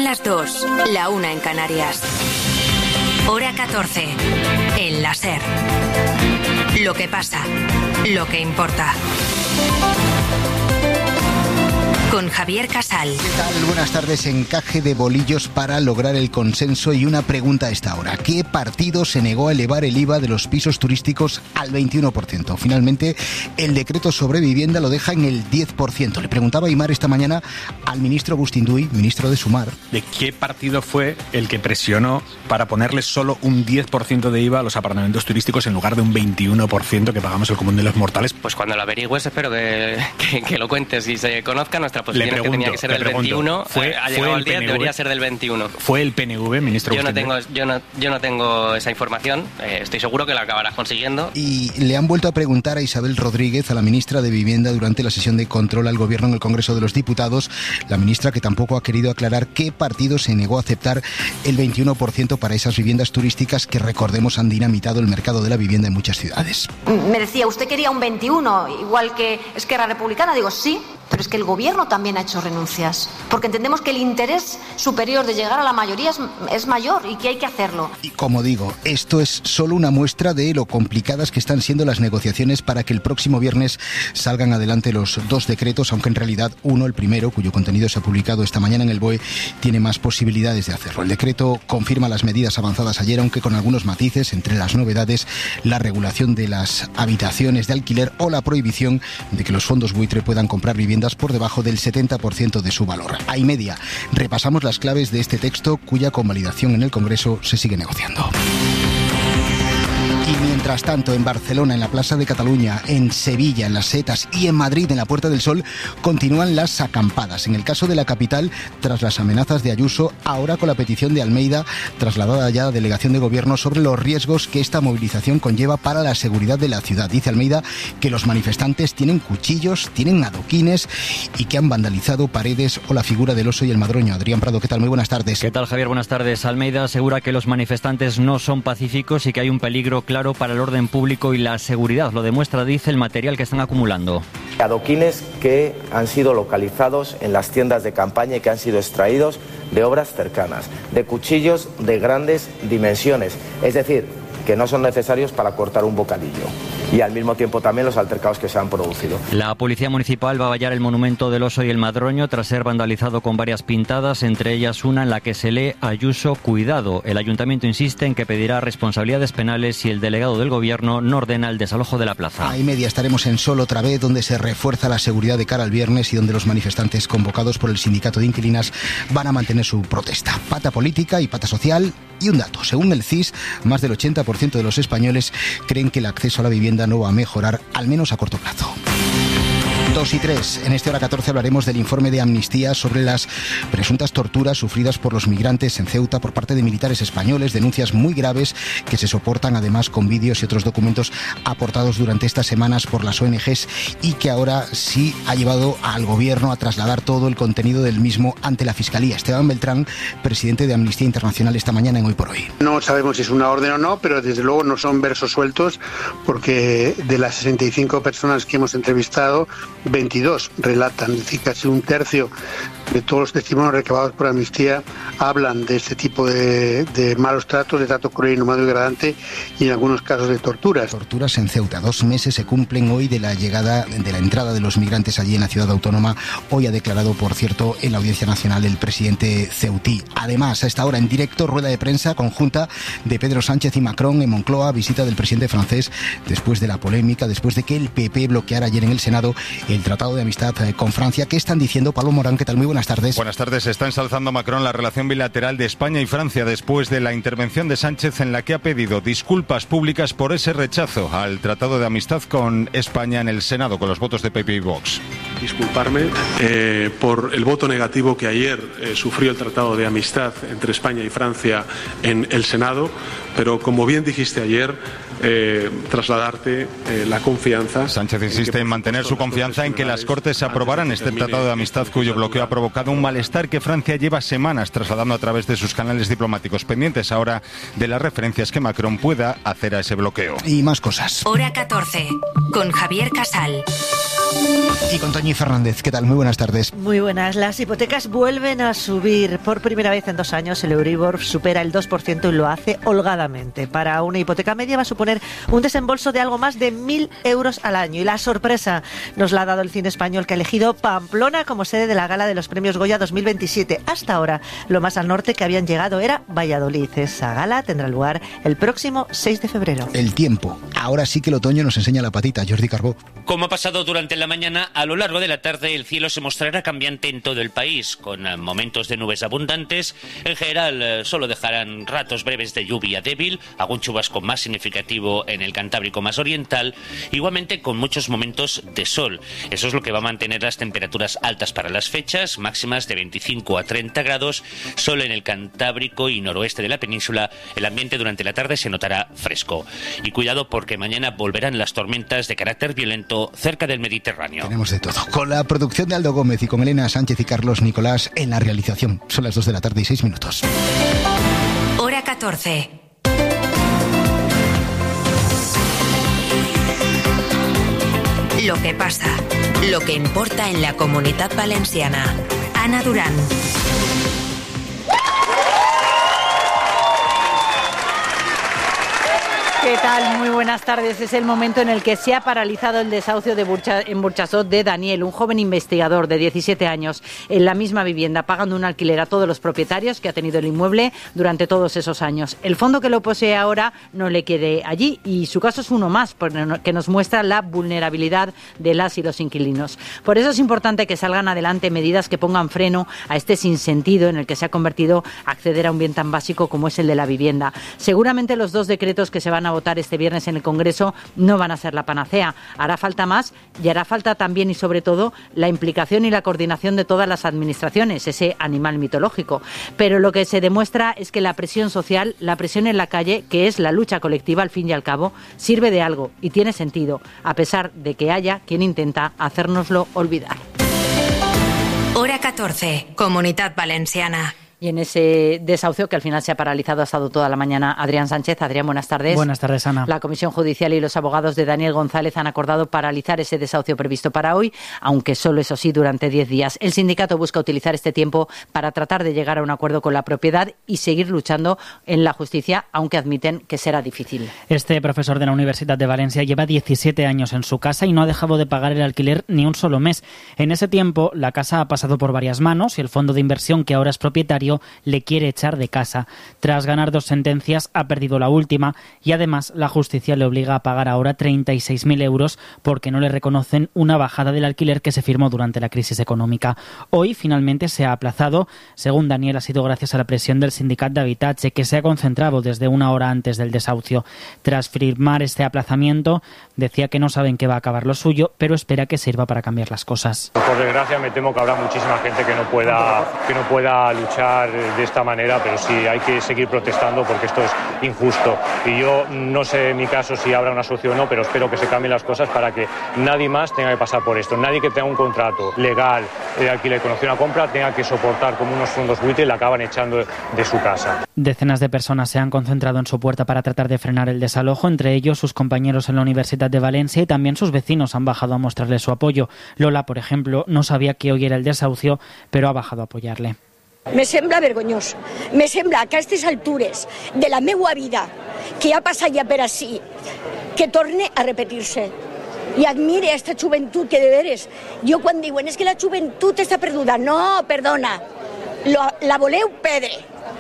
las 2, la 1 en Canarias. Hora 14, en la SER. Lo que pasa, lo que importa. Con Javier Casal. ¿Qué tal? Buenas tardes. Encaje de bolillos para lograr el consenso y una pregunta a esta hora. ¿Qué partido se negó a elevar el IVA de los pisos turísticos al 21%? Finalmente, el decreto sobre vivienda lo deja en el 10%. Le preguntaba Aimar esta mañana al ministro Agustín Duy, ministro de Sumar. ¿De qué partido fue el que presionó para ponerle solo un 10% de IVA a los apartamentos turísticos en lugar de un 21% que pagamos el común de los mortales? Pues cuando lo averigües espero que lo cuentes y se conozca. Nuestra posición es que tenía que ser del 21, ha llegado al 10, debería ser del 21. ¿Fue el PNV, ministro? Yo no tengo esa información, estoy seguro que la acabarás consiguiendo. Y le han vuelto a preguntar a Isabel Rodríguez, a la ministra de Vivienda, durante la sesión de control al Gobierno en el Congreso de los Diputados, la ministra que tampoco ha querido aclarar qué partido se negó a aceptar el 21% para esas viviendas turísticas que, recordemos, han dinamitado el mercado de la vivienda en muchas ciudades. Me decía, usted quería un 21, igual que Esquerra Republicana. Digo, sí, pero es que el Gobierno también ha hecho renuncias, porque entendemos que el interés superior de llegar a la mayoría es mayor y que hay que hacerlo. Y como digo, esto es solo una muestra de lo complicadas que están siendo las negociaciones para que el próximo viernes salgan adelante los dos decretos, aunque en realidad uno, el primero, cuyo contenido se ha publicado esta mañana en el BOE, tiene más posibilidades de hacerlo. El decreto confirma las medidas avanzadas ayer, aunque con algunos matices, entre las novedades, la regulación de las habitaciones de alquiler o la prohibición de que los fondos buitre puedan comprar viviendas por debajo del 70% de su valor. A y media, repasamos las claves de este texto cuya convalidación en el Congreso se sigue negociando. Y mientras tanto, en Barcelona, en la Plaza de Cataluña, en Sevilla, en las Setas y en Madrid, en la Puerta del Sol, continúan las acampadas. En el caso de la capital, tras las amenazas de Ayuso, ahora con la petición de Almeida, trasladada ya a Delegación de Gobierno, sobre los riesgos que esta movilización conlleva para la seguridad de la ciudad. Dice Almeida que los manifestantes tienen cuchillos, tienen adoquines y que han vandalizado paredes o la figura del oso y el madroño. Adrián Prado, ¿qué tal? Muy buenas tardes. ¿Qué tal, Javier? Buenas tardes. Almeida asegura que los manifestantes no son pacíficos y que hay un peligro claro para el orden público y la seguridad. Lo demuestra, dice, el material que están acumulando. Adoquines que han sido localizados en las tiendas de campaña y que han sido extraídos de obras cercanas, de cuchillos de grandes dimensiones, es decir, que no son necesarios para cortar un bocadillo. Y al mismo tiempo también los altercados que se han producido. La Policía Municipal va a vallar el monumento del oso y el madroño tras ser vandalizado con varias pintadas, entre ellas una en la que se lee Ayuso, cuidado. El Ayuntamiento insiste en que pedirá responsabilidades penales si el delegado del Gobierno no ordena el desalojo de la plaza. A y media estaremos en Sol otra vez, donde se refuerza la seguridad de cara al viernes y donde los manifestantes convocados por el Sindicato de Inquilinas van a mantener su protesta. Pata política y pata social. Y un dato, según el CIS, más del 80% de los españoles creen que el acceso a la vivienda no va a mejorar, al menos a corto plazo. 2 y 3. En este Hora 14 hablaremos del informe de Amnistía sobre las presuntas torturas sufridas por los migrantes en Ceuta por parte de militares españoles, denuncias muy graves que se soportan además con vídeos y otros documentos aportados durante estas semanas por las ONGs y que ahora sí ha llevado al Gobierno a trasladar todo el contenido del mismo ante la Fiscalía. Esteban Beltrán, presidente de Amnistía Internacional, esta mañana en Hoy por Hoy. No sabemos si es una orden o no, pero desde luego no son versos sueltos, porque de las 65 personas que hemos entrevistado, 22 relatan, es decir, casi un tercio de todos los testimonios recabados por Amnistía hablan de este tipo de malos tratos, de trato cruel, inhumano y degradante, y en algunos casos de torturas. Torturas en Ceuta. 2 meses se cumplen hoy de la entrada de los migrantes allí en la ciudad autónoma. Hoy ha declarado, por cierto, en la Audiencia Nacional el presidente ceutí. Además, a esta hora en directo, rueda de prensa conjunta de Pedro Sánchez y Macron en Moncloa, visita del presidente francés después de la polémica, después de que el PP bloqueara ayer en el Senado el Tratado de Amistad con Francia. ¿Qué están diciendo? Pablo Morán, ¿qué tal? Muy buenas tardes. Buenas tardes. Está ensalzando Macron la relación bilateral de España y Francia después de la intervención de Sánchez en la que ha pedido disculpas públicas por ese rechazo al Tratado de Amistad con España en el Senado con los votos de PP y Vox. Disculparme por el voto negativo que ayer sufrió el Tratado de Amistad entre España y Francia en el Senado, pero como bien dijiste ayer, trasladarte la confianza. Sánchez insiste en mantener su confianza en que las Cortes aprobarán este tratado de amistad cuyo bloqueo ha provocado un malestar que Francia lleva semanas trasladando a través de sus canales diplomáticos, pendientes ahora de las referencias que Macron pueda hacer a ese bloqueo. Y más cosas. Hora 14, con Javier Casal. Y con Toñi Fernández. ¿Qué tal? Muy buenas tardes. Muy buenas. Las hipotecas vuelven a subir. Por primera vez en 2 años el Euribor supera el 2% y lo hace holgadamente. Para una hipoteca media va a suponer un desembolso de algo más de 1.000 euros al año. Y la sorpresa nos la ha dado el cine español, que ha elegido Pamplona como sede de la gala de los premios Goya 2027. Hasta ahora, lo más al norte que habían llegado era Valladolid. Esa gala tendrá lugar el próximo 6 de febrero. El tiempo. Ahora sí que el otoño nos enseña la patita. Jordi Carbó. Como ha pasado durante la mañana, a lo largo de la tarde el cielo se mostrará cambiante en todo el país, con momentos de nubes abundantes. En general, solo dejarán ratos breves de lluvia débil, algún chubasco más significativo en el Cantábrico más oriental, igualmente con muchos momentos de sol. Eso es lo que va a mantener las temperaturas altas para las fechas, máximas de 25 a 30 grados. Solo en el Cantábrico y noroeste de la península el ambiente durante la tarde se notará fresco. Y cuidado, porque mañana volverán las tormentas de carácter violento cerca del Mediterráneo. Tenemos de todo. Con la producción de Aldo Gómez y con Elena Sánchez y Carlos Nicolás en la realización. Son las 2 de la tarde y 6 minutos. Hora 14. Lo que pasa, lo que importa en la Comunitat Valenciana. Ana Durán. ¿Qué tal? Muy buenas tardes. Es el momento en el que se ha paralizado el desahucio en Burchasot de Daniel, un joven investigador de 17 años, en la misma vivienda, pagando un alquiler a todos los propietarios que ha tenido el inmueble durante todos esos años. El fondo que lo posee ahora no le quiere allí y su caso es uno más, que nos muestra la vulnerabilidad de las y los inquilinos. Por eso es importante que salgan adelante medidas que pongan freno a este sinsentido en el que se ha convertido acceder a un bien tan básico como es el de la vivienda. Seguramente los 2 decretos que se van a votar este viernes en el Congreso no van a ser la panacea. Hará falta más y hará falta también y sobre todo la implicación y la coordinación de todas las administraciones, ese animal mitológico. Pero lo que se demuestra es que la presión social, la presión en la calle, que es la lucha colectiva al fin y al cabo, sirve de algo y tiene sentido, a pesar de que haya quien intenta hacérnoslo olvidar. Hora 14, Comunitat Valenciana. Y en ese desahucio que al final se ha paralizado, ha estado toda la mañana Adrián Sánchez. Adrián, buenas tardes. Buenas tardes, Ana. La Comisión Judicial y los abogados de Daniel González han acordado paralizar ese desahucio previsto para hoy, aunque solo, eso sí, durante 10 días. El sindicato busca utilizar este tiempo para tratar de llegar a un acuerdo con la propiedad y seguir luchando en la justicia, aunque admiten que será difícil. Este profesor de la Universidad de Valencia lleva 17 años en su casa y no ha dejado de pagar el alquiler ni un solo mes. En ese tiempo, la casa ha pasado por varias manos y el fondo de inversión, que ahora es propietario, le quiere echar de casa. Tras ganar 2 sentencias, ha perdido la última y además la justicia le obliga a pagar ahora 36.000 euros porque no le reconocen una bajada del alquiler que se firmó durante la crisis económica. Hoy finalmente se ha aplazado. Según Daniel, ha sido gracias a la presión del Sindicat d'Habitatge, que se ha concentrado desde 1 hora antes del desahucio. Tras firmar este aplazamiento, decía que no saben qué va a acabar lo suyo, pero espera que sirva para cambiar las cosas. Por desgracia, me temo que habrá muchísima gente que no pueda luchar de esta manera, pero sí hay que seguir protestando porque esto es injusto. Y yo no sé en mi caso si habrá una solución o no, pero espero que se cambien las cosas para que nadie más tenga que pasar por esto. Nadie que tenga un contrato legal de alquiler con opción a compra tenga que soportar como unos fondos buitre y la acaban echando de su casa. Decenas de personas se han concentrado en su puerta para tratar de frenar el desalojo, entre ellos sus compañeros en la Universidad de Valencia, y también sus vecinos han bajado a mostrarle su apoyo. Lola, por ejemplo, no sabía que hoy era el desahucio, pero ha bajado a apoyarle. Me sembla vergonyós. Me sembla que a aquestes altures de la meua vida, que ha passat ja per ací, que torne a repetir-se. I admire aquesta joventut que de veres, jo quan diuen és que la joventut està perduda, no, perdona, la voleu perdre,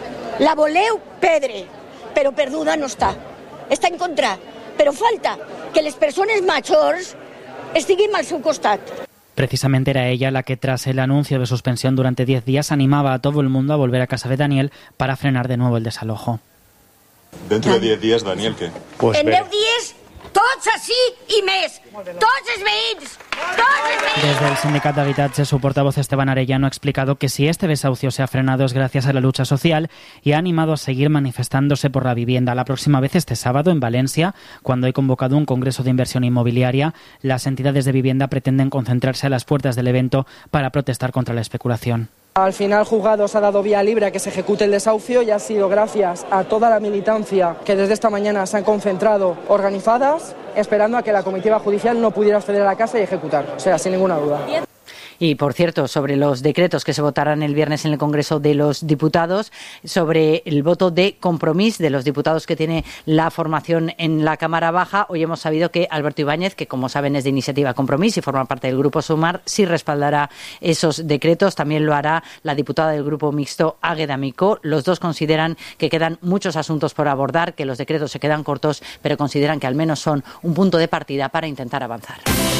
però perduda no està en contra, però falta que les persones majors estiguin al seu costat. Precisamente era ella la que, tras el anuncio de suspensión durante 10 días, animaba a todo el mundo a volver a casa de Daniel para frenar de nuevo el desalojo. Dentro de 10 días, Daniel, ¿qué? Pues en 10 días Tots així i més. Tots els veïns. Desde el Sindicato Habitatge, su portavoz Esteban Arellano ha explicado que si este desahucio se ha frenado es gracias a la lucha social y ha animado a seguir manifestándose por la vivienda. La próxima vez este sábado en Valencia, cuando hay convocado un congreso de inversión inmobiliaria, las entidades de vivienda pretenden concentrarse a las puertas del evento para protestar contra la especulación. Al final, Juzgados ha dado vía libre a que se ejecute el desahucio y ha sido gracias a toda la militancia que desde esta mañana se han concentrado organizadas, esperando a que la comitiva judicial no pudiera acceder a la casa y ejecutar, o sea, sin ninguna duda. Y, por cierto, sobre los decretos que se votarán el viernes en el Congreso de los Diputados, sobre el voto de Compromís de los diputados que tiene la formación en la Cámara Baja, hoy hemos sabido que Alberto Ibáñez, que como saben es de Iniciativa Compromís y forma parte del Grupo Sumar, sí respaldará esos decretos. También lo hará la diputada del Grupo Mixto, Águeda Micó. Los dos consideran que quedan muchos asuntos por abordar, que los decretos se quedan cortos, pero consideran que al menos son un punto de partida para intentar avanzar.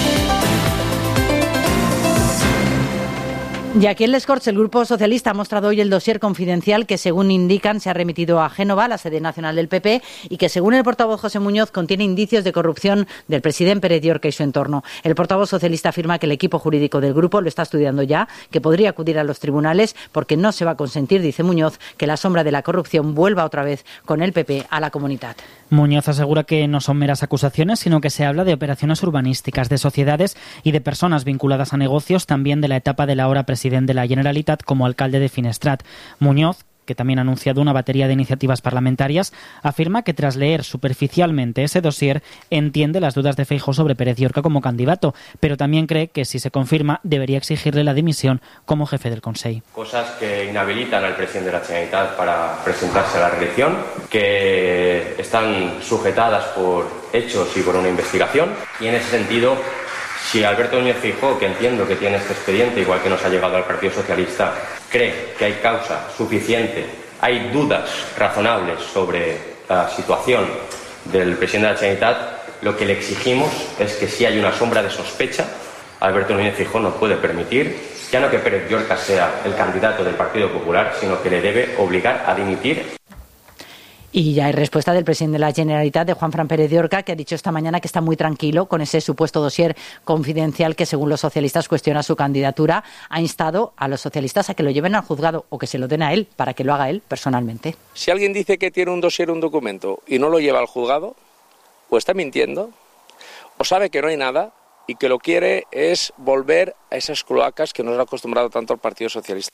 Y aquí en Les Corts, el Grupo Socialista ha mostrado hoy el dossier confidencial que, según indican, se ha remitido a Génova, la sede nacional del PP, y que, según el portavoz José Muñoz, contiene indicios de corrupción del presidente Pérez Llorca y su entorno. El portavoz socialista afirma que el equipo jurídico del grupo lo está estudiando ya, que podría acudir a los tribunales porque no se va a consentir, dice Muñoz, que la sombra de la corrupción vuelva otra vez con el PP a la Comunitat. Muñoz asegura que no son meras acusaciones, sino que se habla de operaciones urbanísticas, de sociedades y de personas vinculadas a negocios, también de la etapa del ahora presidente de la Generalitat como alcalde de Finestrat. Muñoz, que también ha anunciado una batería de iniciativas parlamentarias, afirma que tras leer superficialmente ese dossier entiende las dudas de Feijóo sobre Pérez Llorca como candidato, pero también cree que si se confirma debería exigirle la dimisión como jefe del Consell. Cosas que inhabilitan al presidente de la Generalitat para presentarse a la reelección, que están sujetadas por hechos y por una investigación, y en ese sentido, si Alberto Núñez Feijóo, que entiendo que tiene este expediente, igual que nos ha llegado al Partido Socialista, cree que hay causa suficiente, hay dudas razonables sobre la situación del presidente de la Generalitat, lo que le exigimos es que si hay una sombra de sospecha, Alberto Núñez Feijóo no puede permitir, ya no que Pérez Llorca sea el candidato del Partido Popular, sino que le debe obligar a dimitir. Y ya hay respuesta del presidente de la Generalitat, de Juanfran Pérez Llorca, que ha dicho esta mañana que está muy tranquilo con ese supuesto dossier confidencial que, según los socialistas, cuestiona su candidatura. Ha instado a los socialistas a que lo lleven al juzgado o que se lo den a él para que lo haga él personalmente. Si alguien dice que tiene un dossier, un documento, y no lo lleva al juzgado, o está mintiendo, o sabe que no hay nada y que lo quiere es volver a esas cloacas que nos ha acostumbrado tanto al Partido Socialista.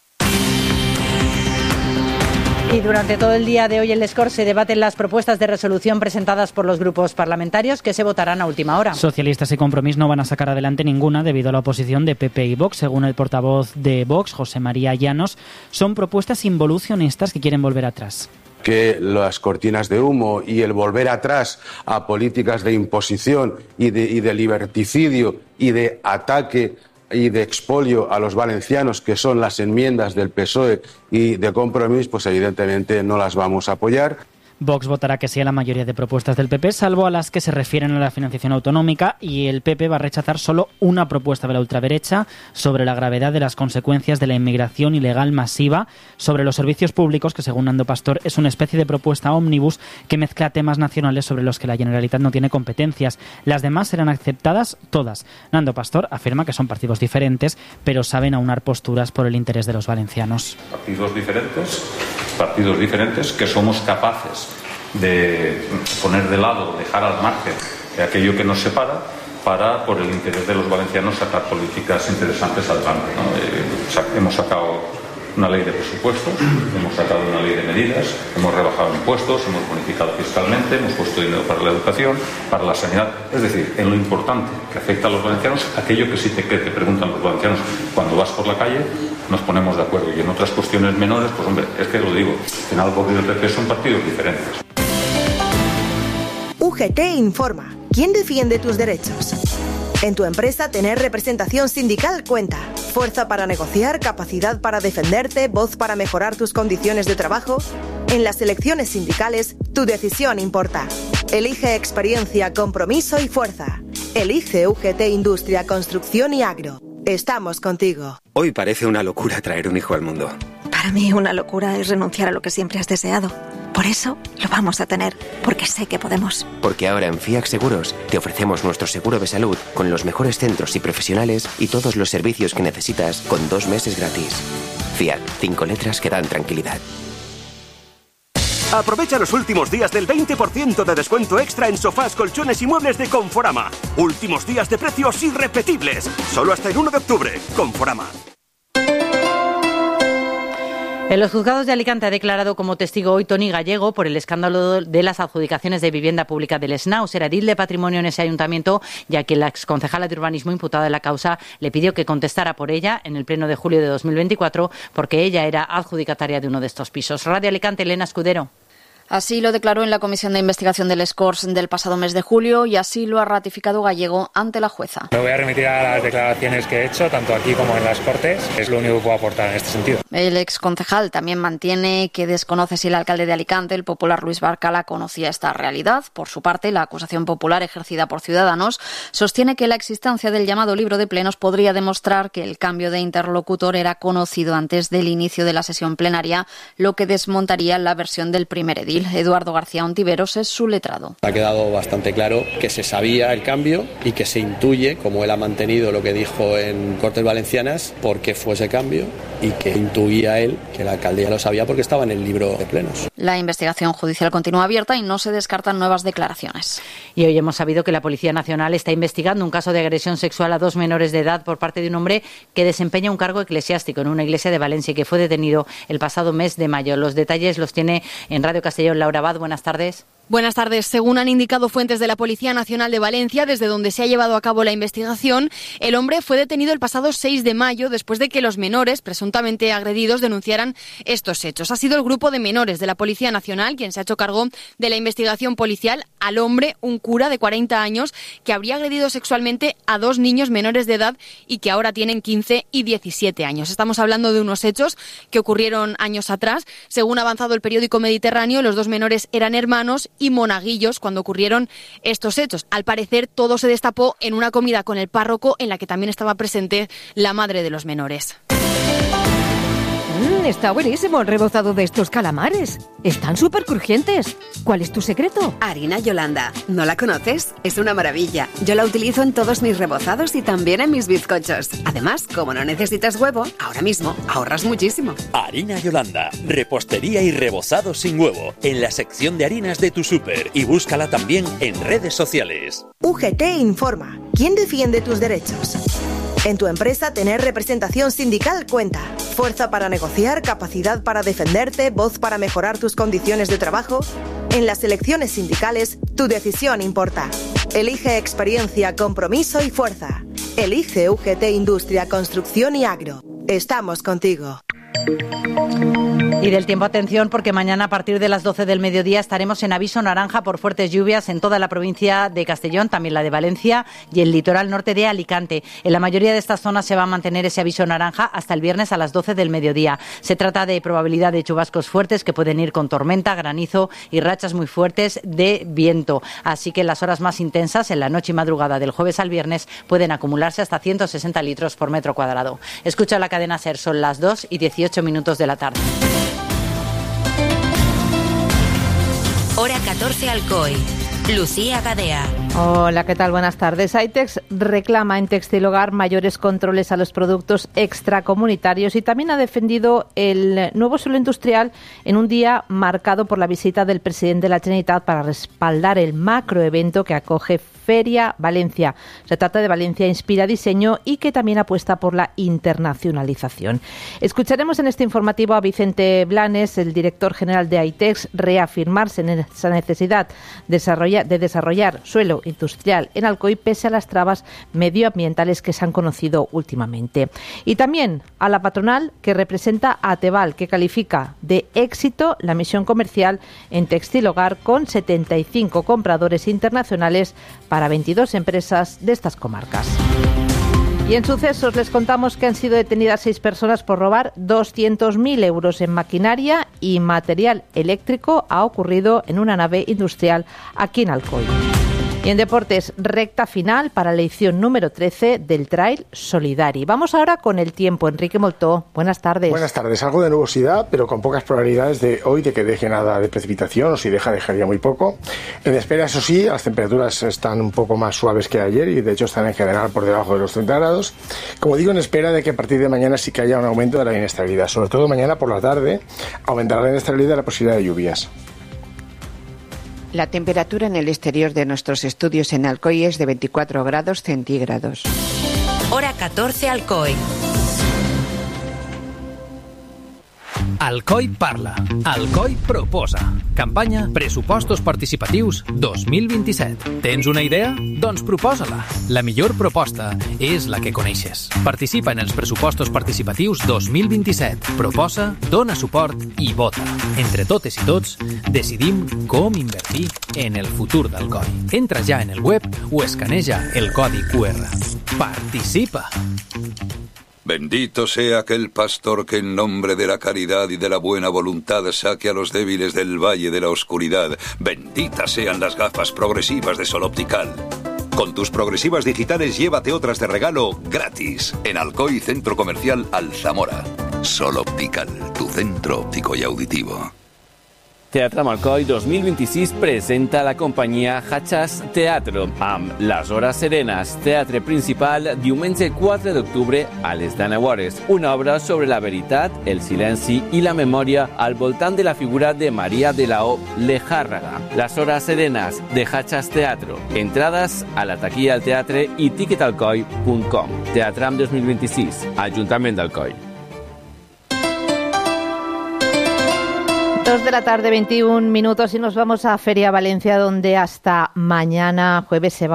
Y durante todo el día de hoy en Les Corts se debaten las propuestas de resolución presentadas por los grupos parlamentarios que se votarán a última hora. Socialistas y Compromís no van a sacar adelante ninguna debido a la oposición de PP y Vox. Según el portavoz de Vox, José María Llanos, son propuestas involucionistas que quieren volver atrás. Que las cortinas de humo y el volver atrás a políticas de imposición y de liberticidio y de ataque y de expolio a los valencianos, que son las enmiendas del PSOE y de Compromís, pues evidentemente no las vamos a apoyar. Vox votará que sí a la mayoría de propuestas del PP, salvo a las que se refieren a la financiación autonómica, y el PP va a rechazar solo una propuesta de la ultraderecha sobre la gravedad de las consecuencias de la inmigración ilegal masiva, sobre los servicios públicos, que según Nando Pastor es una especie de propuesta ómnibus que mezcla temas nacionales sobre los que la Generalitat no tiene competencias. Las demás serán aceptadas todas. Nando Pastor afirma que son partidos diferentes, pero saben aunar posturas por el interés de los valencianos. Partidos diferentes que somos capaces de poner de lado, dejar al margen de aquello que nos separa para, por el interés de los valencianos, sacar políticas interesantes adelante, ¿no? Hemos sacado una ley de presupuestos, hemos sacado una ley de medidas, hemos rebajado impuestos, hemos bonificado fiscalmente, hemos puesto dinero para la educación, para la sanidad. Es decir, en lo importante que afecta a los valencianos, aquello que sí te preguntan los valencianos cuando vas por la calle, nos ponemos de acuerdo. Y en otras cuestiones menores, pues hombre, es que lo digo, en algo que el PP son partidos diferentes. UGT informa. ¿Quién defiende tus derechos? En tu empresa, tener representación sindical cuenta. Fuerza para negociar, capacidad para defenderte, voz para mejorar tus condiciones de trabajo. En las elecciones sindicales, tu decisión importa. Elige experiencia, compromiso y fuerza. Elige UGT Industria, Construcción y Agro. Estamos contigo. Hoy parece una locura traer un hijo al mundo. Para mí una locura es renunciar a lo que siempre has deseado. Por eso lo vamos a tener, porque sé que podemos. Porque ahora en FIAC Seguros te ofrecemos nuestro seguro de salud con los mejores centros y profesionales y todos los servicios que necesitas con 2 meses gratis. FIAC, 5 letras que dan tranquilidad. Aprovecha los últimos días del 20% de descuento extra en sofás, colchones y muebles de Conforama. Últimos días de precios irrepetibles. Solo hasta el 1 de octubre. Conforama. En los juzgados de Alicante ha declarado como testigo hoy Toni Gallego por el escándalo de las adjudicaciones de vivienda pública del SNAUS. Era edil de patrimonio en ese ayuntamiento, ya que la exconcejala de urbanismo imputada en la causa le pidió que contestara por ella en el pleno de julio de 2024 porque ella era adjudicataria de uno de estos pisos. Radio Alicante, Elena Escudero. Así lo declaró en la Comisión de Investigación del SCORS del pasado mes de julio y así lo ha ratificado Gallego ante la jueza. Me voy a remitir a las declaraciones que he hecho, tanto aquí como en las Cortes. Es lo único que puedo aportar en este sentido. El exconcejal también mantiene que desconoce si el alcalde de Alicante, el popular Luis Barcala, conocía esta realidad. Por su parte, la acusación popular ejercida por Ciudadanos sostiene que la existencia del llamado libro de plenos podría demostrar que el cambio de interlocutor era conocido antes del inicio de la sesión plenaria, lo que desmontaría la versión del primer edil. Eduardo García Ontiveros es su letrado. Ha quedado bastante claro que se sabía el cambio y que se intuye, como él ha mantenido lo que dijo en Cortes Valencianas, por qué fue ese cambio y que intuía él que la alcaldía lo sabía porque estaba en el libro de plenos. La investigación judicial continúa abierta y no se descartan nuevas declaraciones. Y hoy hemos sabido que la Policía Nacional está investigando un caso de agresión sexual a 2 menores de edad por parte de un hombre que desempeña un cargo eclesiástico en una iglesia de Valencia y que fue detenido el pasado mes de mayo. Los detalles los tiene en Radio Castellón Laura Abad. Buenas tardes. Buenas tardes. Según han indicado fuentes de la Policía Nacional de Valencia, desde donde se ha llevado a cabo la investigación, el hombre fue detenido el pasado 6 de mayo después de que los menores presuntamente agredidos denunciaran estos hechos. Ha sido el grupo de menores de la Policía Nacional quien se ha hecho cargo de la investigación policial al hombre, un cura de 40 años, que habría agredido sexualmente a 2 niños menores de edad y que ahora tienen 15 y 17 años. Estamos hablando de unos hechos que ocurrieron años atrás. Según ha avanzado el periódico Mediterráneo, los 2 menores eran hermanos y monaguillos cuando ocurrieron estos hechos. Al parecer, todo se destapó en una comida con el párroco en la que también estaba presente la madre de los menores. Está buenísimo el rebozado de estos calamares. Están súper crujientes. ¿Cuál es tu secreto? Harina Yolanda. ¿No la conoces? Es una maravilla. Yo la utilizo en todos mis rebozados y también en mis bizcochos. Además, como no necesitas huevo, ahora mismo ahorras muchísimo. Harina Yolanda. Repostería y rebozado sin huevo. En la sección de harinas de tu súper. Y búscala también en redes sociales. UGT informa. ¿Quién defiende tus derechos? En tu empresa, tener representación sindical cuenta. Fuerza para negociar, capacidad para defenderte, voz para mejorar tus condiciones de trabajo. En las elecciones sindicales, tu decisión importa. Elige experiencia, compromiso y fuerza. Elige UGT Industria, Construcción y Agro. Estamos contigo. Y del tiempo, atención, porque mañana a partir de las 12 del mediodía estaremos en aviso naranja por fuertes lluvias en toda la provincia de Castellón, también la de Valencia y el litoral norte de Alicante. En la mayoría de estas zonas se va a mantener ese aviso naranja hasta el viernes a las 12 del mediodía. Se trata de probabilidad de chubascos fuertes que pueden ir con tormenta, granizo y rachas muy fuertes de viento. Así que las horas más intensas, en la noche y madrugada del jueves al viernes, pueden acumularse hasta 160 litros por metro cuadrado. Escucha la cadena SER, son las 2:18 de la tarde. Hora 14 Alcoy. Lucía Gadea. Hola, ¿qué tal? Buenas tardes. Aitex reclama en Textil Hogar mayores controles a los productos extracomunitarios y también ha defendido el nuevo suelo industrial en un día marcado por la visita del presidente de la Generalitat para respaldar el macroevento que acoge Feria Valencia. Se trata de Valencia Inspira Diseño y que también apuesta por la internacionalización. Escucharemos en este informativo a Vicente Blanes, el director general de Aitex, reafirmarse en esa necesidad de desarrollar suelo industrial en Alcoy pese a las trabas medioambientales que se han conocido últimamente. Y también a la patronal que representa a Ateval, que califica de éxito la misión comercial en Textil Hogar con 75 compradores internacionales para 22 empresas de estas comarcas. Y en sucesos les contamos que han sido detenidas 6 personas por robar 200.000 euros en maquinaria y material eléctrico. Ha ocurrido en una nave industrial aquí en Alcoy. Y en deportes, recta final para la edición número 13 del Trail Solidari. Vamos ahora con el tiempo. Enrique Moltó, buenas tardes. Buenas tardes. Algo de nubosidad, pero con pocas probabilidades de hoy de que deje nada de precipitación, o si dejaría muy poco. En espera, eso sí, las temperaturas están un poco más suaves que ayer y de hecho están en general por debajo de los 30 grados. Como digo, en espera de que a partir de mañana sí que haya un aumento de la inestabilidad. Sobre todo mañana por la tarde aumentará la inestabilidad y la posibilidad de lluvias. La temperatura en el exterior de nuestros estudios en Alcoy es de 24 grados centígrados. Hora 14 Alcoy. Alcoy parla. Alcoy proposa. Campanya Pressupostos Participatius 2027. Tens una idea? Doncs proposa-la. La millor proposta és la que coneixes. Participa en els Pressupostos Participatius 2027. Proposa, dona suport i vota. Entre totes i tots, decidim com invertir en el futur d'Alcoy. Entra ja en el web o escaneja el codi QR. Participa! Bendito sea aquel pastor que en nombre de la caridad y de la buena voluntad saque a los débiles del valle de la oscuridad. Benditas sean las gafas progresivas de Sol Optical. Con tus progresivas digitales llévate otras de regalo gratis en Alcoy Centro Comercial Alzamora. Sol Optical, tu centro óptico y auditivo. Teatre Alcoy 2026 presenta la companyia Hachas Teatro amb Les Hores Serenes, teatre principal, diumenge 4 d'octubre a les 10 hores. Una obra sobre la veritat, el silenci i la memòria al voltant de la figura de Maria de la O Lejárraga. Les Hores Serenes de Hachas Teatro. Entrades a la taquilla del teatre i ticketalcoy.com. Teatram 2026, Ajuntament d'Alcoy. 2 de la tarde, 21 minutos, y nos vamos a Feria Valencia, donde hasta mañana jueves se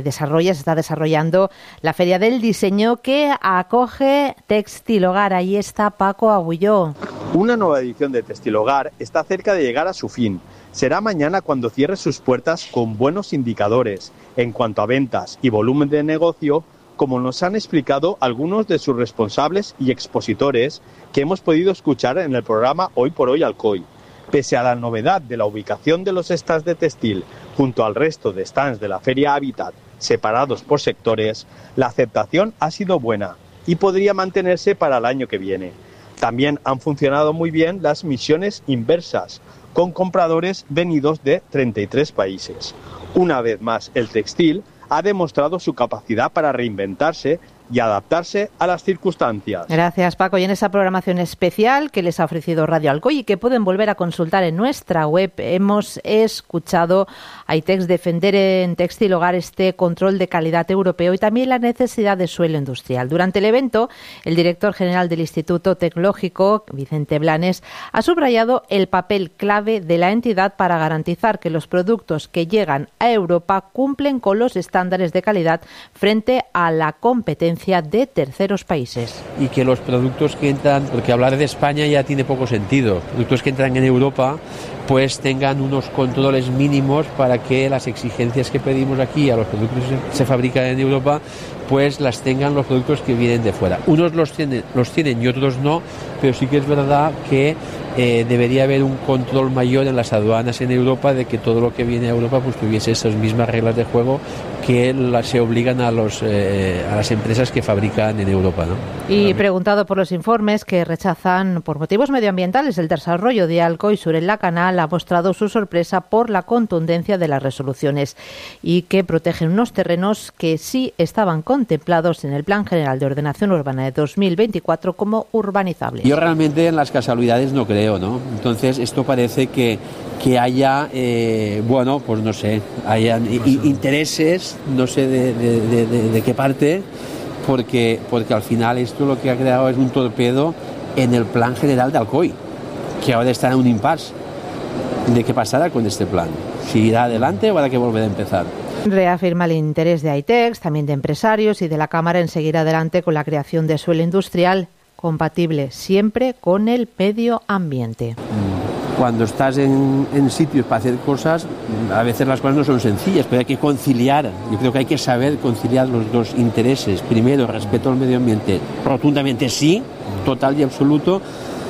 está desarrollando la Feria del Diseño que acoge Textil Hogar. Ahí está Paco Agulló. Una nueva edición de Textil Hogar está cerca de llegar a su fin. Será mañana cuando cierre sus puertas con buenos indicadores en cuanto a ventas y volumen de negocio, como nos han explicado algunos de sus responsables y expositores que hemos podido escuchar en el programa Hoy por Hoy Alcoy. Pese a la novedad de la ubicación de los stands de textil junto al resto de stands de la Feria Habitat, separados por sectores, la aceptación ha sido buena y podría mantenerse para el año que viene. También han funcionado muy bien las misiones inversas, con compradores venidos de 33 países. Una vez más, el textil ha demostrado su capacidad para reinventarse y adaptarse a las circunstancias. Gracias, Paco. Y en esa programación especial que les ha ofrecido Radio Alcoy y que pueden volver a consultar en nuestra web, hemos escuchado a ITEX defender en Textil Hogar este control de calidad europeo y también la necesidad de suelo industrial. Durante el evento, el director general del Instituto Tecnológico, Vicente Blanes, ha subrayado el papel clave de la entidad para garantizar que los productos que llegan a Europa cumplen con los estándares de calidad frente a la competencia de terceros países. Y que los productos que entran, porque hablar de España ya tiene poco sentido, productos que entran en Europa pues tengan unos controles mínimos para que las exigencias que pedimos aquí a los productos que se fabrican en Europa pues las tengan los productos que vienen de fuera. Unos los tienen y otros no, pero sí que es verdad que debería haber un control mayor en las aduanas en Europa de que todo lo que viene a Europa pues tuviese esas mismas reglas de juego que se obligan a las empresas que fabrican en Europa, ¿no? Y preguntado por los informes que rechazan por motivos medioambientales el desarrollo de Alcoy Sur en la Canal, ha mostrado su sorpresa por la contundencia de las resoluciones y que protegen unos terrenos que sí estaban contemplados en el Plan General de Ordenación Urbana de 2024 como urbanizables. Yo realmente en las casualidades no creo, ¿no? Entonces esto parece que haya, bueno, pues no sé, hayan intereses, no sé de qué parte, porque al final esto lo que ha creado es un torpedo en el Plan General de Alcoy, que ahora está en un impasse. ¿De qué pasará con este plan? ¿Si irá adelante o habrá que volver a empezar? Reafirma el interés de ITEX, también de empresarios y de la Cámara en seguir adelante con la creación de suelo industrial compatible siempre con el medio ambiente. Cuando estás en sitios para hacer cosas, a veces las cosas no son sencillas, pero hay que conciliar. Yo creo que hay que saber conciliar los dos intereses. Primero, respeto al medio ambiente, rotundamente sí, total y absoluto,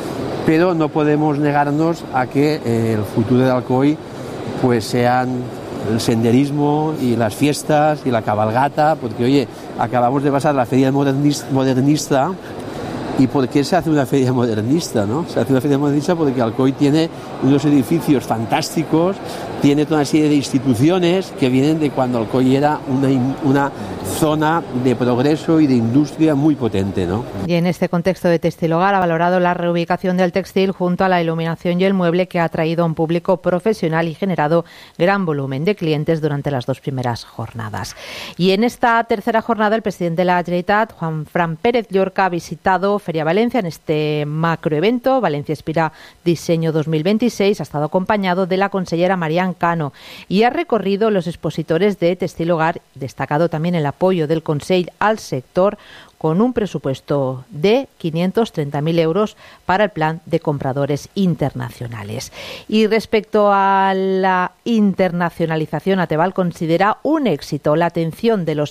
pero no podemos negarnos a que el futuro de Alcoy pues sean el senderismo y las fiestas y la cabalgata, porque oye, acabamos de pasar la feria modernista. ¿Y por qué se hace una feria modernista? ¿No? Se hace una feria modernista porque Alcoy tiene unos edificios fantásticos, tiene toda una serie de instituciones que vienen de cuando Alcoy era una zona de progreso y de industria muy potente, ¿no? Y en este contexto de Textil Hogar ha valorado la reubicación del textil junto a la iluminación y el mueble, que ha atraído a un público profesional y generado gran volumen de clientes durante las 2 primeras jornadas. Y en esta tercera jornada, el presidente de la Generalitat, Juan Fran Pérez Llorca, ha visitado Feria Valencia en este macroevento. Valencia Inspira Diseño 2026 ha estado acompañado de la consellera Marian Cano y ha recorrido los expositores de Textil Hogar, destacado también el apoyo del Consell al sector, con un presupuesto de 530.000 euros para el plan de compradores internacionales. Y respecto a la internacionalización, Ateval considera un éxito la atención de los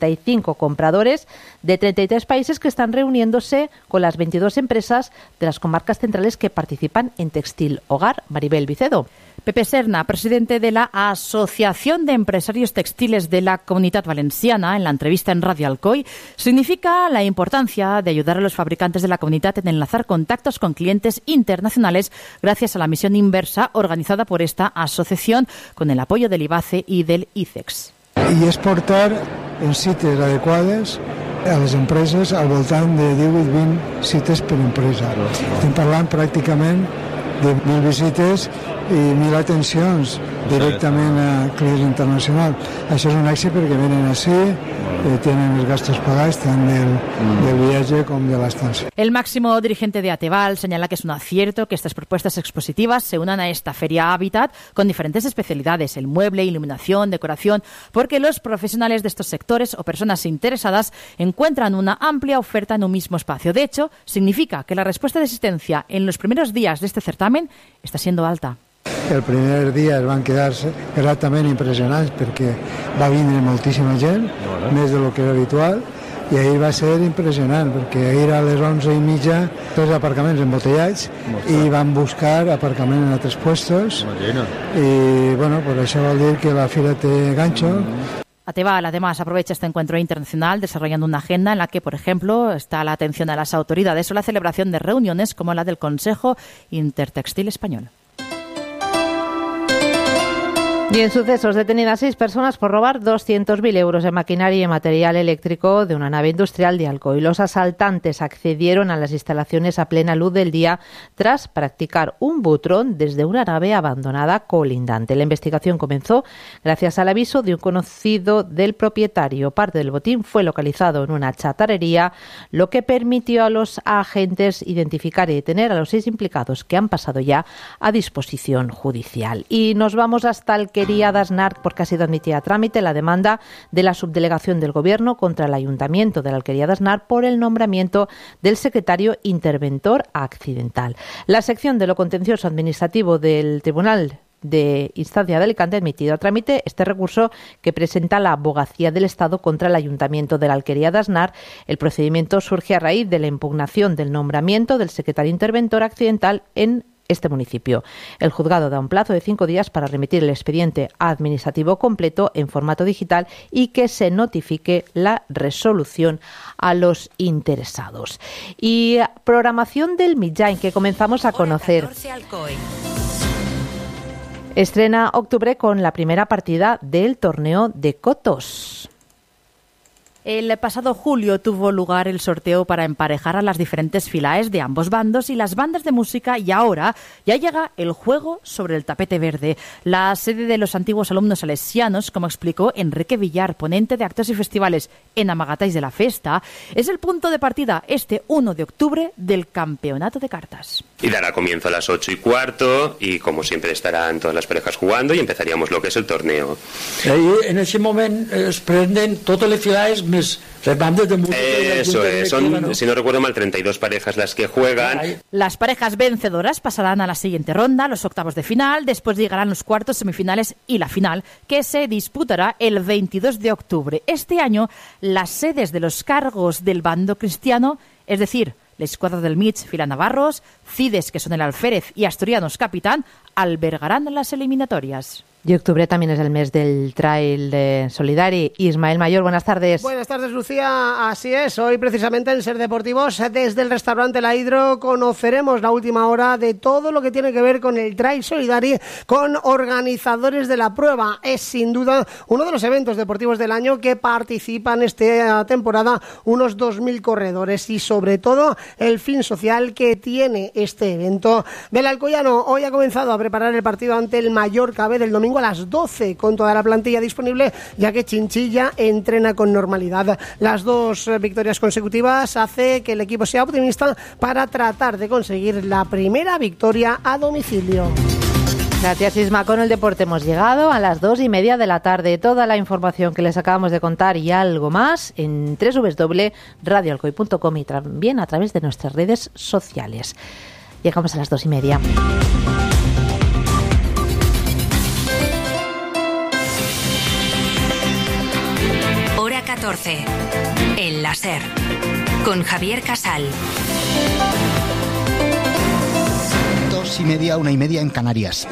75 compradores de 33 países que están reuniéndose con las 22 empresas de las comarcas centrales que participan en Textil Hogar. Maribel Vicedo. Pepe Serna, presidente de la Asociación de Empresarios Textiles de la Comunitat Valenciana, en la entrevista en Radio Alcoy, significa la importancia de ayudar a los fabricantes de la comunidad en enlazar contactos con clientes internacionales gracias a la misión inversa organizada por esta asociación con el apoyo del IBACE y del ICEX. I és portar en cites adequades a les empreses al voltant de 18-20 cites per empresa. Estem parlant pràcticament de 1.000 visites i 1.000 atencions directament a clients internacionals. Això és un èxit perquè venen així, tienen los gastos pagados tanto del viaje como de la estancia. El máximo dirigente de Ateval señala que es un acierto que estas propuestas expositivas se unan a esta feria Hábitat con diferentes especialidades, el mueble, iluminación, decoración, porque los profesionales de estos sectores o personas interesadas encuentran una amplia oferta en un mismo espacio. De hecho, significa que la respuesta de asistencia en los primeros días de este certamen está siendo alta. El primer dia es van quedar gratament impressionats perquè va vindre moltíssima gent, més de lo que era habitual, i ahir va ser impressionant perquè ahir a les 11:30 tots aparcaments embotellats i van buscar aparcament en altres puestos i bueno, pues això vol dir que la fira té gancho. Ateval, además, aprovecha este encuentro internacional desarrollando una agenda en la que, por ejemplo, está la atención a las autoridades o la celebración de reuniones como la del Consejo Intertextil Español. Y en sucesos, detenidas 6 personas por robar 200.000 euros de maquinaria y material eléctrico de una nave industrial de Alcoy. Los asaltantes accedieron a las instalaciones a plena luz del día tras practicar un butrón desde una nave abandonada colindante. La investigación comenzó gracias al aviso de un conocido del propietario. Parte del botín fue localizado en una chatarrería, lo que permitió a los agentes identificar y detener a los 6 implicados, que han pasado ya a disposición judicial. Y nos vamos hasta Alquería de Aznar, porque ha sido admitida a trámite la demanda de la subdelegación del Gobierno contra el Ayuntamiento de la Alquería de Aznar por el nombramiento del secretario interventor accidental. La sección de lo contencioso administrativo del Tribunal de Instancia de Alicante ha admitido a trámite este recurso que presenta la Abogacía del Estado contra el Ayuntamiento de la Alquería de Aznar. El procedimiento surge a raíz de la impugnación del nombramiento del secretario interventor accidental en este municipio. El juzgado da un plazo de 5 días para remitir el expediente administrativo completo en formato digital y que se notifique la resolución a los interesados. Y programación del Midjain, que comenzamos a conocer. Estrena octubre con la primera partida del torneo de Cotos. El pasado julio tuvo lugar el sorteo para emparejar a las diferentes filaes de ambos bandos y las bandas de música, y ahora ya llega el juego sobre el tapete verde. La sede de los antiguos alumnos salesianos, como explicó Enrique Villar, ponente de actos y festivales en Amagatais de la Festa, es el punto de partida este 1 de octubre del campeonato de cartas. Y dará comienzo a las 8:15 y como siempre estarán todas las parejas jugando y empezaríamos lo que es el torneo. En ese momento es prenden todas las filaes més les bandes de música. Eso es, son, ¿no? Si no recuerdo mal, 32 parejas las que juegan. Las parejas vencedoras pasarán a la siguiente ronda, los octavos de final, después llegarán los cuartos, semifinales y la final, que se disputará el 22 de octubre. Este año, las sedes de los cargos del bando cristiano, es decir, la Escuadra del Mig, Fila Navarros, CIDES, que son el alférez, y Asturianos Capitán, albergarán las eliminatorias. Y octubre también es el mes del Trail de Solidari. Ismael Mayor, buenas tardes. Buenas tardes, Lucía. Así es, hoy precisamente en Ser Deportivos, desde el restaurante La Hidro, conoceremos la última hora de todo lo que tiene que ver con el Trail Solidari, con organizadores de la prueba. Es sin duda uno de los eventos deportivos del año que participan esta temporada unos 2.000 corredores y sobre todo el fin social que tiene este evento. Del Alcoyano hoy ha comenzado a preparar el partido ante el Mallorca B del domingo a las 12 con toda la plantilla disponible, ya que Chinchilla entrena con normalidad. Las 2 victorias consecutivas hace que el equipo sea optimista para tratar de conseguir la primera victoria a domicilio. Gracias, Isma. Con el deporte hemos llegado a las 2:30 de la tarde. Toda la información que les acabamos de contar y algo más en www.radioalcoy.com y también a través de nuestras redes sociales. Llegamos a las 2:30. Hora 14. En la SER. Con Javier Casal. 2:30, 1:30 en Canarias.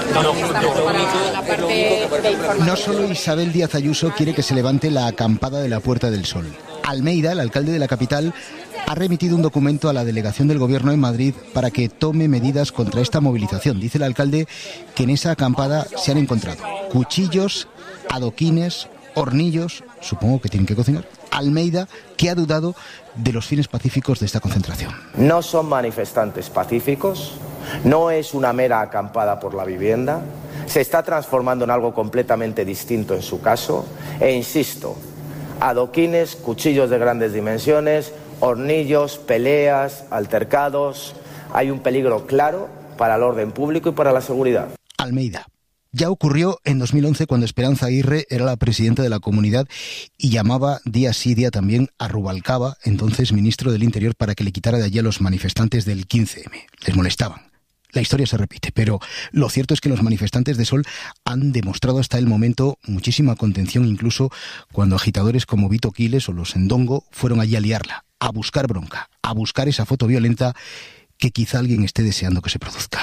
No solo Isabel Díaz Ayuso quiere que se levante la acampada de la Puerta del Sol. Almeida, el alcalde de la capital, ha remitido un documento a la delegación del Gobierno en Madrid para que tome medidas contra esta movilización. Dice el alcalde que en esa acampada se han encontrado cuchillos, adoquines, hornillos, supongo que tienen que cocinar. Almeida, que ha dudado de los fines pacíficos de esta concentración. No son manifestantes pacíficos, no es una mera acampada por la vivienda, se está transformando en algo completamente distinto en su caso, e insisto, adoquines, cuchillos de grandes dimensiones, hornillos, peleas, altercados, hay un peligro claro para el orden público y para la seguridad. Almeida. Ya ocurrió en 2011 cuando Esperanza Aguirre era la presidenta de la comunidad y llamaba día sí día también a Rubalcaba, entonces ministro del Interior, para que le quitara de allí a los manifestantes del 15M. Les molestaban. La historia se repite, pero lo cierto es que los manifestantes de Sol han demostrado hasta el momento muchísima contención, incluso cuando agitadores como Vito Quiles o los Endongo fueron allí a liarla, a buscar bronca, a buscar esa foto violenta que quizá alguien esté deseando que se produzca.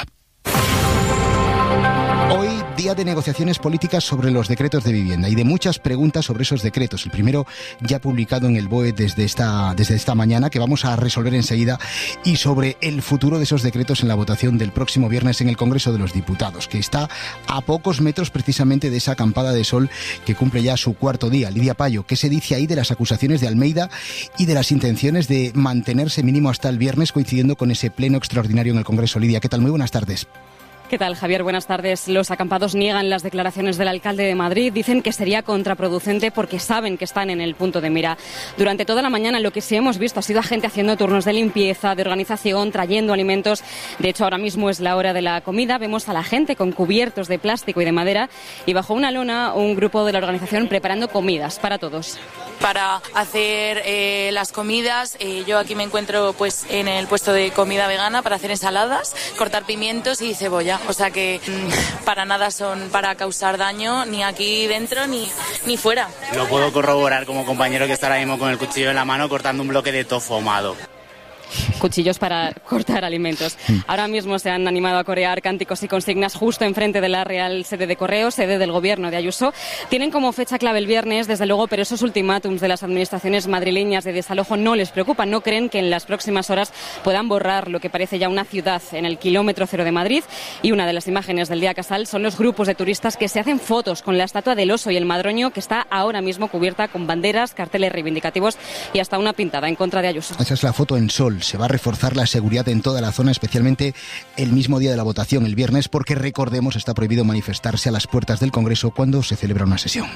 Hoy, día de negociaciones políticas sobre los decretos de vivienda y de muchas preguntas sobre esos decretos. El primero ya publicado en el BOE desde esta mañana, que vamos a resolver enseguida, y sobre el futuro de esos decretos en la votación del próximo viernes en el Congreso de los Diputados, que está a pocos metros precisamente de esa acampada de Sol que cumple ya su 4º día. Lidia Payo, ¿qué se dice ahí de las acusaciones de Almeida y de las intenciones de mantenerse mínimo hasta el viernes, coincidiendo con ese pleno extraordinario en el Congreso? Lidia, ¿qué tal? Muy buenas tardes. ¿Qué tal, Javier? Buenas tardes. Los acampados niegan las declaraciones del alcalde de Madrid. Dicen que sería contraproducente porque saben que están en el punto de mira. Durante toda la mañana lo que sí hemos visto ha sido a gente haciendo turnos de limpieza, de organización, trayendo alimentos. De hecho, ahora mismo es la hora de la comida. Vemos a la gente con cubiertos de plástico y de madera y bajo una lona un grupo de la organización preparando comidas para todos. Para hacer las comidas, yo aquí me encuentro pues en el puesto de comida vegana para hacer ensaladas, cortar pimientos y cebolla. O sea que para nada son para causar daño ni aquí dentro ni fuera. Lo puedo corroborar como compañero que está ahora mismo con el cuchillo en la mano cortando un bloque de tofu ahumado. Cuchillos para cortar alimentos. Ahora mismo se han animado a corear cánticos y consignas justo enfrente de la Real Sede de Correos, sede del Gobierno de Ayuso. Tienen como fecha clave el viernes, desde luego, pero esos ultimátums de las administraciones madrileñas de desalojo no les preocupan. No creen que en las próximas horas puedan borrar lo que parece ya una ciudad en el kilómetro cero de Madrid. Y una de las imágenes del día Casal son los grupos de turistas que se hacen fotos con la estatua del oso y el madroño, que está ahora mismo cubierta con banderas, carteles reivindicativos y hasta una pintada en contra de Ayuso. Esa es la foto en Sol. Se va a reforzar la seguridad en toda la zona, especialmente el mismo día de la votación, el viernes, porque recordemos está prohibido manifestarse a las puertas del Congreso cuando se celebra una sesión.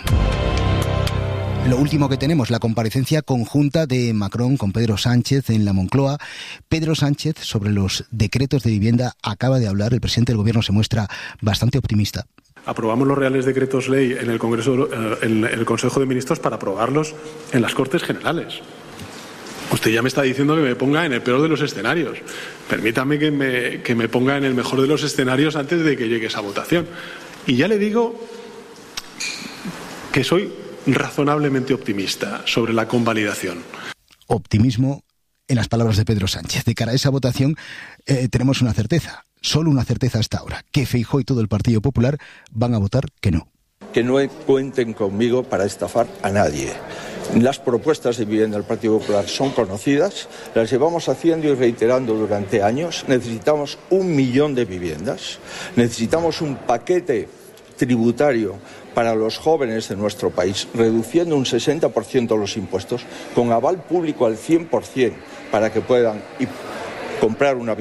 Lo último que tenemos, la comparecencia conjunta de Macron con Pedro Sánchez en la Moncloa. Pedro Sánchez, sobre los decretos de vivienda, acaba de hablar. El presidente del Gobierno se muestra bastante optimista. Aprobamos los reales decretos ley en el Congreso, en el Consejo de Ministros, para aprobarlos en las Cortes Generales. Usted ya me está diciendo que me ponga en el peor de los escenarios. Permítame que me ponga en el mejor de los escenarios antes de que llegue esa votación. Y ya le digo que soy razonablemente optimista sobre la convalidación. Optimismo en las palabras de Pedro Sánchez. De cara a esa votación tenemos una certeza, solo una certeza hasta ahora, que Feijóo y todo el Partido Popular van a votar que no. Que no cuenten conmigo para estafar a nadie. Las propuestas de vivienda del Partido Popular son conocidas, las llevamos haciendo y reiterando durante años. Necesitamos 1 millón de viviendas, necesitamos un paquete tributario para los jóvenes de nuestro país, reduciendo un 60% los impuestos, con aval público al 100% para que puedan comprar una vivienda.